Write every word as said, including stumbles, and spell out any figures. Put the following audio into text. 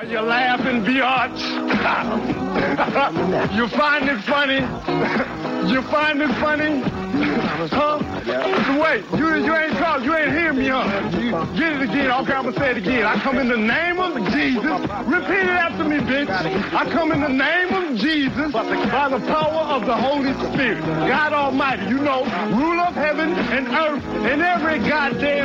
You laughing, biatch. You find it funny? You find it funny? Huh? Wait, you, you ain't talk, you ain't hear me, huh? You, get it again. Okay, I'm gonna say it again. I come in the name of Jesus. Repeat it after me, bitch. I come in the name of Jesus by the power of the Holy Spirit. God Almighty, you know, rule of heaven and earth and every goddamn